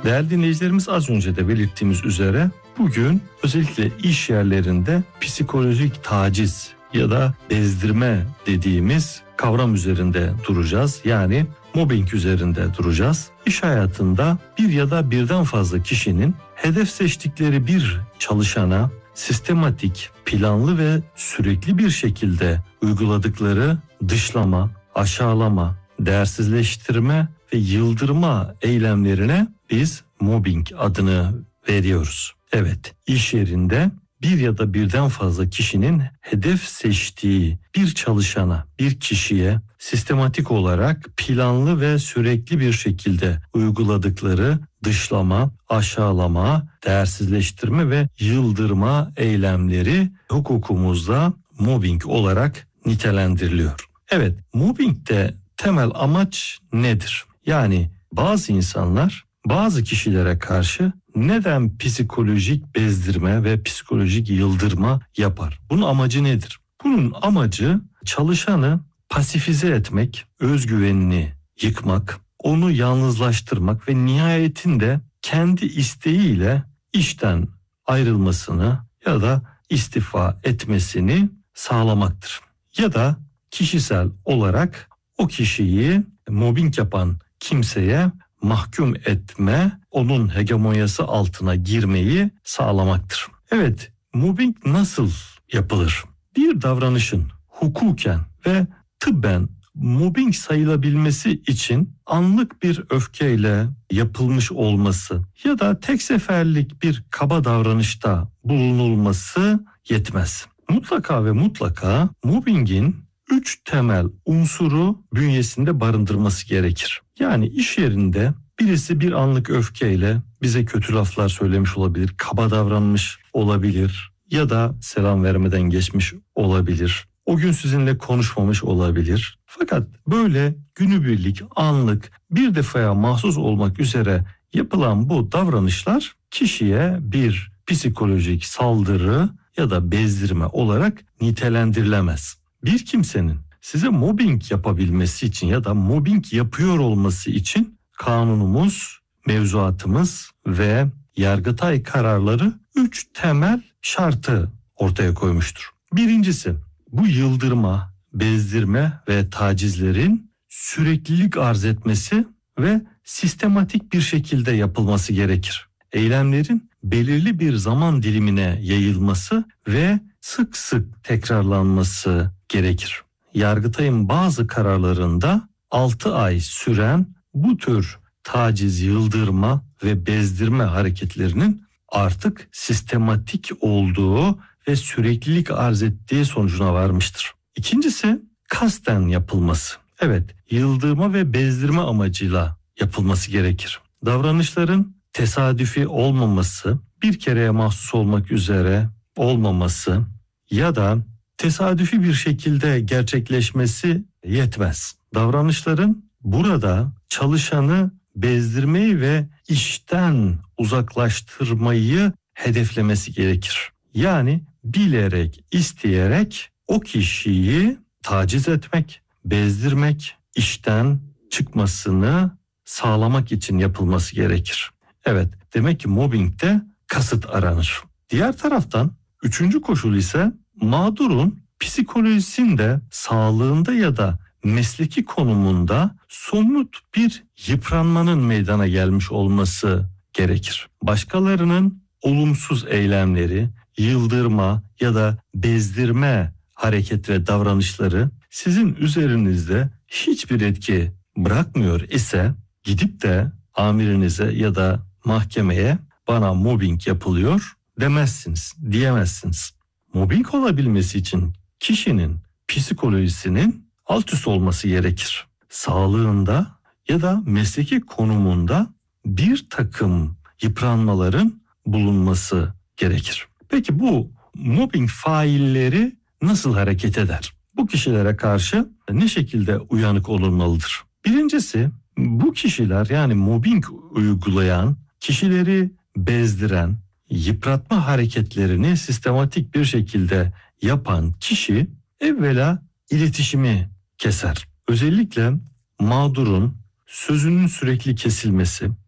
Değerli dinleyicilerimiz, az önce de belirttiğimiz üzere bugün özellikle iş yerlerinde psikolojik taciz ya da bezdirme dediğimiz kavram üzerinde duracağız. Yani mobbing üzerinde duracağız. İş hayatında bir ya da birden fazla kişinin hedef seçtikleri bir çalışana sistematik, planlı ve sürekli bir şekilde uyguladıkları dışlama, aşağılama, değersizleştirme ve yıldırma eylemlerine biz mobbing adını veriyoruz. Evet, iş yerinde bir ya da birden fazla kişinin hedef seçtiği bir çalışana, bir kişiye sistematik olarak planlı ve sürekli bir şekilde uyguladıkları dışlama, aşağılama, değersizleştirme ve yıldırma eylemleri hukukumuzda mobbing olarak nitelendiriliyor. Evet, mobbingde temel amaç nedir? Yani bazı insanlar bazı kişilere karşı neden psikolojik bezdirme ve psikolojik yıldırma yapar? Bunun amacı nedir? Bunun amacı çalışanı pasifize etmek, özgüvenini yıkmak, onu yalnızlaştırmak ve nihayetinde kendi isteğiyle işten ayrılmasını ya da istifa etmesini sağlamaktır. Ya da kişisel olarak o kişiyi mobbing yapan kimseye mahkum etme, onun hegemonyası altına girmeyi sağlamaktır. Evet, mobbing nasıl yapılır? Bir davranışın hukuken ve tıbben mobbing sayılabilmesi için anlık bir öfkeyle yapılmış olması ya da tek seferlik bir kaba davranışta bulunulması yetmez. Mutlaka ve mutlaka mobbingin 3 temel unsuru bünyesinde barındırması gerekir. Yani iş yerinde birisi bir anlık öfkeyle bize kötü laflar söylemiş olabilir, kaba davranmış olabilir ya da selam vermeden geçmiş olabilir. O gün sizinle konuşmamış olabilir. Fakat böyle günübirlik, anlık, bir defaya mahsus olmak üzere yapılan bu davranışlar kişiye bir psikolojik saldırı ya da bezdirme olarak nitelendirilemez. Bir kimsenin size mobbing yapabilmesi için ya da mobbing yapıyor olması için kanunumuz, mevzuatımız ve Yargıtay kararları 3 temel şartı ortaya koymuştur. Birincisi, bu yıldırma, bezdirme ve tacizlerin süreklilik arz etmesi ve sistematik bir şekilde yapılması gerekir. Eylemlerin belirli bir zaman dilimine yayılması ve sık sık tekrarlanması gerekir. Yargıtay'ın bazı kararlarında 6 ay süren bu tür taciz, yıldırma ve bezdirme hareketlerinin artık sistematik olduğu ve süreklilik arz ettiği sonucuna varmıştır. İkincisi, kasten yapılması. Evet, yıldırma ve bezdirme amacıyla yapılması gerekir. Davranışların tesadüfi olmaması, bir kereye mahsus olmak üzere olmaması ya da tesadüfi bir şekilde gerçekleşmesi yetmez. Davranışların burada çalışanı bezdirmeyi ve işten uzaklaştırmayı hedeflemesi gerekir. Yani bilerek, isteyerek o kişiyi taciz etmek, bezdirmek, işten çıkmasını sağlamak için yapılması gerekir. Evet, demek ki mobbingde kasıt aranır. Diğer taraftan 3. koşul ise mağdurun psikolojisinde, sağlığında ya da mesleki konumunda somut bir yıpranmanın meydana gelmiş olması gerekir. Başkalarının olumsuz eylemleri, yıldırma ya da bezdirme hareket ve davranışları sizin üzerinizde hiçbir etki bırakmıyor ise gidip de amirinize ya da mahkemeye bana mobbing yapılıyor demezsiniz, diyemezsiniz. Mobbing olabilmesi için kişinin psikolojisinin alt üst olması gerekir. Sağlığında ya da mesleki konumunda bir takım yıpranmaların bulunması gerekir. Peki bu mobbing failleri nasıl hareket eder? Bu kişilere karşı ne şekilde uyanık olunmalıdır? Birincisi, bu kişiler yani mobbing uygulayan, kişileri bezdiren, yıpratma hareketlerini sistematik bir şekilde yapan kişi evvela iletişimi keser. Özellikle mağdurun sözünün sürekli kesilmesi,